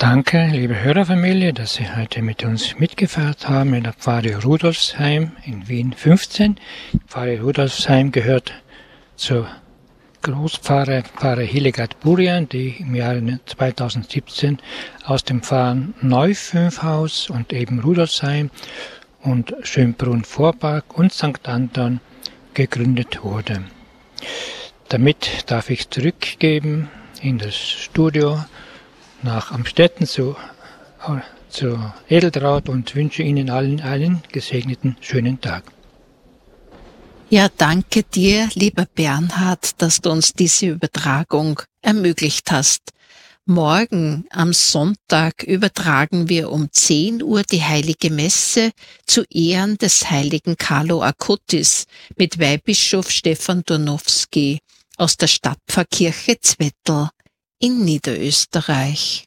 Danke, liebe Hörerfamilie, dass Sie heute mit uns mitgefeiert haben in der Pfarre Rudolfsheim in Wien 15. Die Pfarre Rudolfsheim gehört zur Großpfarre Hildegard Burian, die im Jahre 2017 aus dem Pfarren Neufünfhaus und eben Rudolfsheim und Schönbrunn-Vorpark und St. Anton gegründet wurde. Damit darf ich zurückgeben in das Studio nach Amstetten zu Edeltraud und wünsche Ihnen allen einen gesegneten, schönen Tag. Ja, danke dir, lieber Bernhard, dass du uns diese Übertragung ermöglicht hast. Morgen am Sonntag übertragen wir um 10 Uhr die Heilige Messe zu Ehren des heiligen Carlo Acutis mit Weihbischof Stefan Dornowski aus der Stadtpfarrkirche Zwettl in Niederösterreich.